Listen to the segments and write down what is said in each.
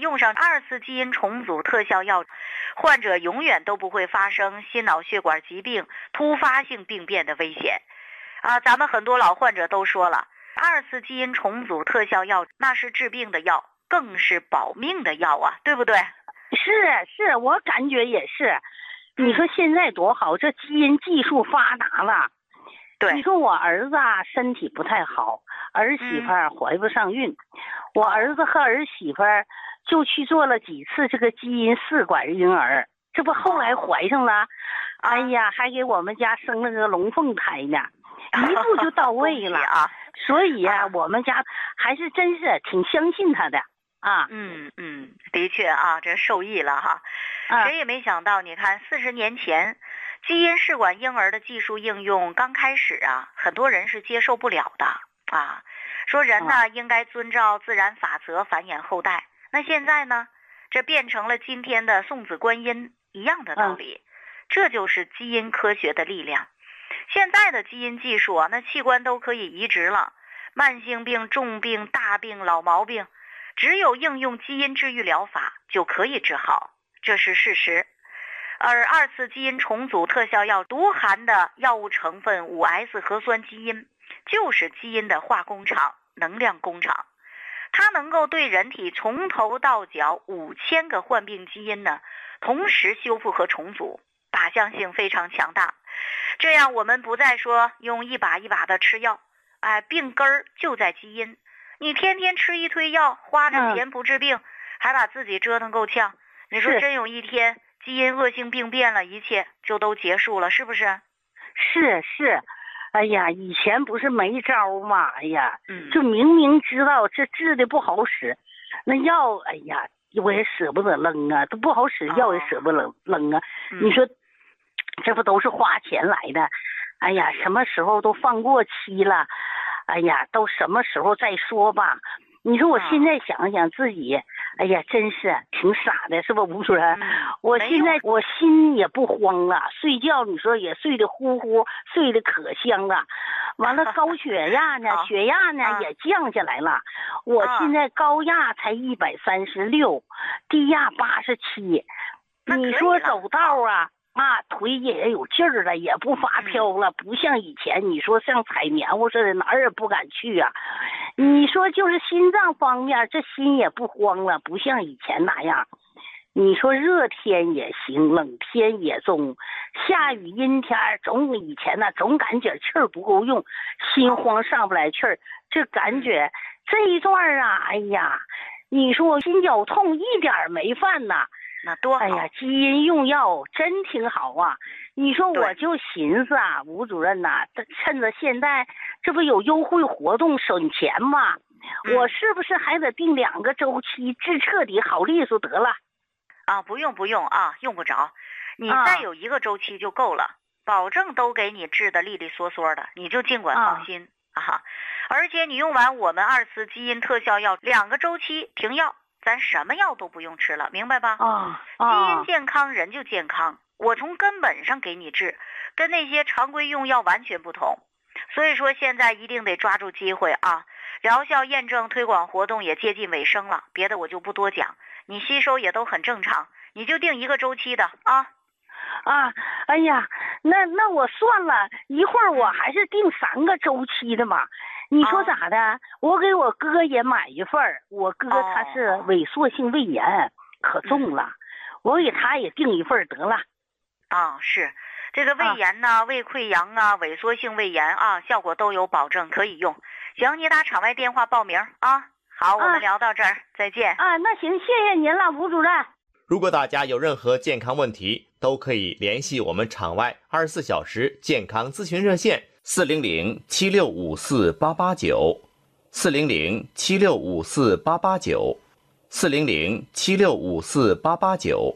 用上2次基因重组特效药，患者永远都不会发生心脑血管疾病、突发性病变的危险。咱们很多老患者都说了，2次基因重组特效药那是治病的药，更是保命的药啊，对不对？ 是，我感觉也是。你说现在多好，这基因技术发达了。 对， 你说我儿子身体不太好，儿媳妇怀不上孕，我儿子和儿媳妇就去做了几次这个基因试管婴儿，这不后来怀上了，哎呀，还给我们家生了个龙凤胎呢，一步就到位了啊。 所以我们家还是真是挺相信他的啊。 的确啊，这受益了哈。谁也没想到，你看40年前基因试管婴儿的技术应用刚开始很多人是接受不了的说人呢应该遵照自然法则繁衍后代。那现在呢，这变成了今天的送子观音一样的道理。这就是基因科学的力量。现在的基因技术那器官都可以移植了，慢性病、重病、大病、老毛病，只有应用基因治愈疗法就可以治好，这是事实。而2次基因重组特效药独含的药物成分5S 核酸基因，就是基因的化工厂、能量工厂。它能够对人体从头到脚5000个患病基因呢，同时修复和重组，靶向性非常强大。这样我们不再说用一把一把的吃药，病根儿就在基因。你天天吃一堆药，花着钱不治病，还把自己折腾够呛。你说真有一天基因恶性病变了，一切就都结束了，是不是？ 是。哎呀，以前不是没招吗？哎呀，就明明知道这治的不好使，那药，哎呀，我也舍不得扔啊，都不好使，药也舍不得扔啊。你说，这不都是花钱来的？哎呀，什么时候都放过期了？哎呀，都什么时候再说吧？你说我现在想想自己，哎呀，真是挺傻的，是吧，吴主任？我现在我心也不慌了，睡觉你说也睡得呼呼，睡得可香了。完了，高血压呢，血压呢也降下来了。我现在高压才136，低压87。你说走道腿也有劲儿了，也不发飘了，不像以前你说像采棉花似的，哪儿也不敢去啊。你说就是心脏方面，这心也不慌了，不像以前那样。你说热天也行，冷天也中，下雨阴天总以前总感觉气儿不够用，心慌上不来气儿。这感觉这一段哎呀，你说我心绞痛一点没犯呐。 那多好！ 哎呀，基因用药真挺好啊！你说我就寻思吴主任趁着现在这不有优惠活动省钱吗？我是不是还得定2个周期治彻底好利索得了？ 不用用不着，你再有1个周期就够了，保证都给你治得利利索索的，你就尽管放心而且你用完我们2次基因特效药2个周期停药。咱什么药都不用吃了，明白吧？基因健康人就健康，我从根本上给你治，跟那些常规用药完全不同。所以说现在一定得抓住机会疗效验证推广活动也接近尾声了，别的我就不多讲，你吸收也都很正常，你就定1个周期的哎呀，那我算了一会儿，我还是定3个周期的嘛。你说咋的？我给我哥也买一份，我哥他是萎缩性胃炎，可重了，我给他也订一份得了。 是这个胃炎胃溃疡萎缩性胃炎效果都有保证，可以用。行，你打场外电话报名好，我们聊到这儿，再见。 那行，谢谢您了，吴主任。 如果大家有任何健康问题，都可以联系我们场外24小时健康咨询热线400-7654-889 400-7654-889 400-7654-889。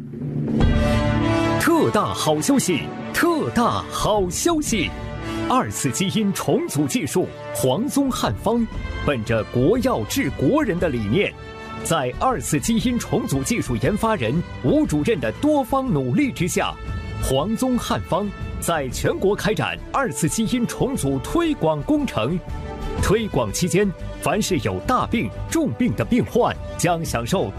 特大好消息！特大好消息！2次基因重组技术黄宗汉方，本着国药治国人的理念，在2次基因重组技术研发人吴主任的多方努力之下，黄宗汉方在全国开展2次基因重组推广工程。推广期间，凡是有大病、重病的病患将享受